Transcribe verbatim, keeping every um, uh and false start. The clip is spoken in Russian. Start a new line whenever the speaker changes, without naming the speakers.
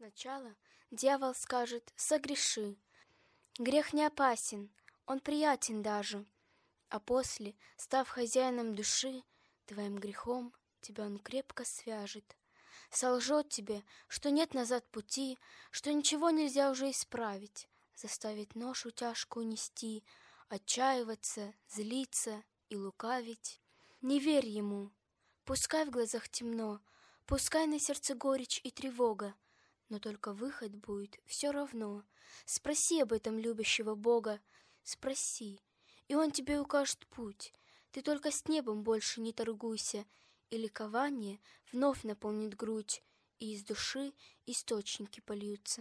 Сначала дьявол скажет «согреши». Грех не опасен, он приятен даже, а после, став хозяином души, твоим грехом тебя он крепко свяжет. Солжет тебе, что нет назад пути, что ничего нельзя уже исправить, заставить ношу тяжкую нести, отчаиваться, злиться и лукавить. Не верь ему, пускай в глазах темно, пускай на сердце горечь и тревога, но только выход будет все равно. Спроси об этом любящего Бога, спроси, и Он тебе укажет путь. Ты только с небом больше не торгуйся, и ликование вновь наполнит грудь, и из души источники польются.